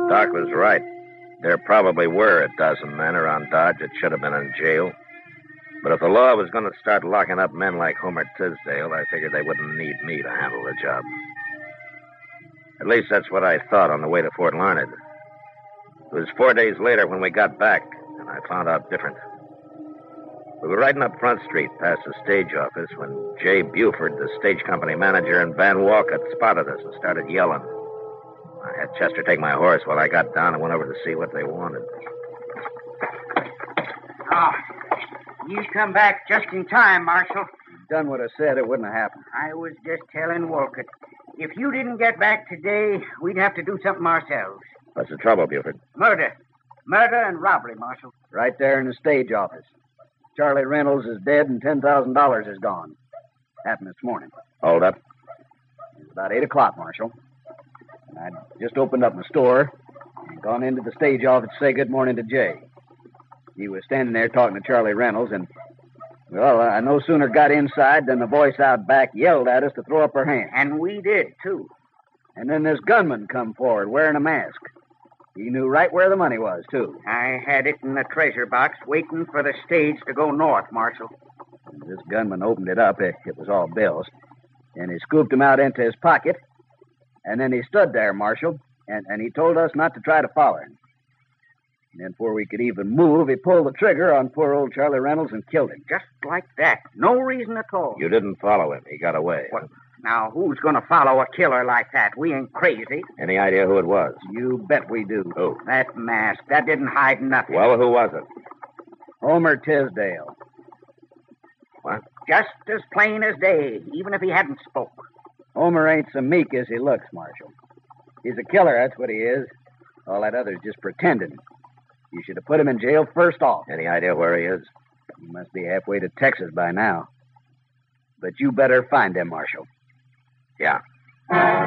Doc was right. There probably were a dozen men around Dodge that should have been in jail. But if the law was going to start locking up men like Homer Tisdale, I figured they wouldn't need me to handle the job. At least that's what I thought on the way to Fort Larned. It was 4 days later when we got back, and I found out different. We were riding up Front Street past the stage office when Jay Buford, the stage company manager, and Van Walcott spotted us and started yelling. I had Chester take my horse while I got down and went over to see what they wanted. Oh, you come back just in time, Marshal. Done what I said, it wouldn't have happened. I was just telling Walcott. If you didn't get back today, we'd have to do something ourselves. What's the trouble, Buford? Murder. Murder and robbery, Marshal. Right there in the stage office. Charlie Reynolds is dead and $10,000 is gone. Happened this morning. Hold up. It was about 8 o'clock, Marshal. And I'd just opened up my store and gone into the stage office to say good morning to Jay. He was standing there talking to Charlie Reynolds, and, well, I no sooner got inside than the voice out back yelled at us to throw up our hands. And we did, too. And then this gunman come forward wearing a mask. He knew right where the money was, too. I had it in the treasure box waiting for the stage to go north, Marshal. And this gunman opened it up. It was all bills. And he scooped them out into his pocket. And then he stood there, Marshal, and he told us not to try to follow him. And then before we could even move, he pulled the trigger on poor old Charlie Reynolds and killed him. Just like that. No reason at all. You didn't follow him. He got away. Well, now, who's going to follow a killer like that? We ain't crazy. Any idea who it was? You bet we do. Who? That mask. That didn't hide nothing. Well, who was it? Homer Tisdale. What? Just as plain as day, even if he hadn't spoke. Homer ain't so meek as he looks, Marshal. He's a killer, that's what he is. All that other's just pretending. You should have put him in jail first off. Any idea where he is? He must be halfway to Texas by now. But you better find him, Marshal. Yeah.